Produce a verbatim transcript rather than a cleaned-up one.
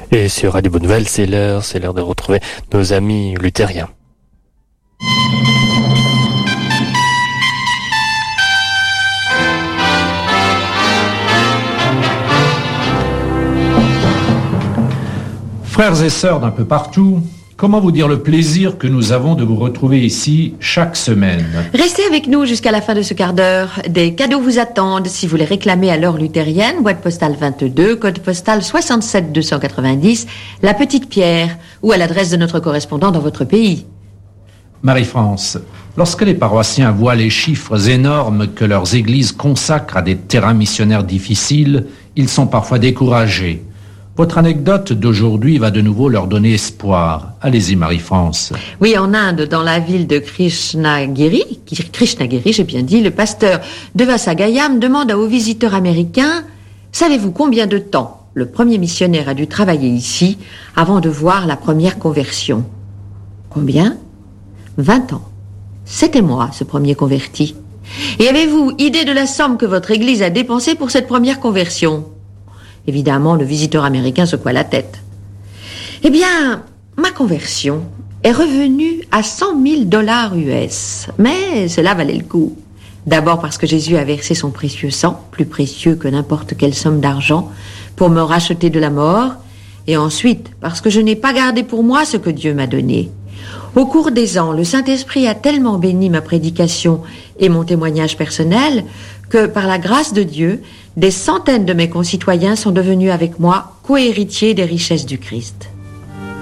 Et sur Radio Bonne Nouvelle, c'est l'heure, c'est l'heure de retrouver nos amis luthériens. Frères et sœurs d'un peu partout, comment vous dire le plaisir que nous avons de vous retrouver ici chaque semaine? Restez avec nous jusqu'à la fin de ce quart d'heure. Des cadeaux vous attendent si vous les réclamez à l'heure luthérienne. Boîte postale vingt-deux, code postal soixante-sept deux cent quatre-vingt-dix, La Petite Pierre, ou à l'adresse de notre correspondant dans votre pays. Marie-France, lorsque les paroissiens voient les chiffres énormes que leurs églises consacrent à des terrains missionnaires difficiles, ils sont parfois découragés. Votre anecdote d'aujourd'hui va de nouveau leur donner espoir. Allez-y, Marie-France. Oui, en Inde, dans la ville de Krishnagiri, Krishnagiri, j'ai bien dit, le pasteur de Vasagayam demande aux visiteurs américains « Savez-vous combien de temps le premier missionnaire a dû travailler ici avant de voir la première conversion ?» Combien ? vingt ans. C'était moi, ce premier converti. Et avez-vous idée de la somme que votre église a dépensée pour cette première conversion ? Évidemment, le visiteur américain secoua la tête. Eh bien, ma conversion est revenue à cent mille dollars U S. Mais cela valait le coup. D'abord parce que Jésus a versé son précieux sang, plus précieux que n'importe quelle somme d'argent, pour me racheter de la mort. Et ensuite, parce que je n'ai pas gardé pour moi ce que Dieu m'a donné. Au cours des ans, le Saint-Esprit a tellement béni ma prédication et mon témoignage personnel que, par la grâce de Dieu, des centaines de mes concitoyens sont devenus avec moi co-héritiers des richesses du Christ.